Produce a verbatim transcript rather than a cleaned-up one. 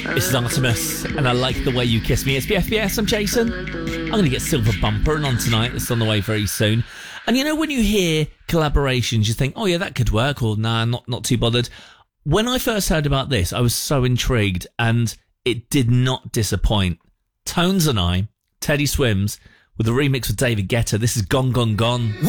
This is Artemis, and I like the way you kiss me. It's B F B S, I'm Jason. I'm going to get Silver Bumper on tonight. It's on the way very soon. And you know, when you hear collaborations, you think, oh yeah, that could work, or nah, not, not too bothered. When I first heard about this, I was so intrigued, and it did not disappoint. Tones and I, Teddy Swims, with a remix with David Guetta. This is Gone, Gone, Gone.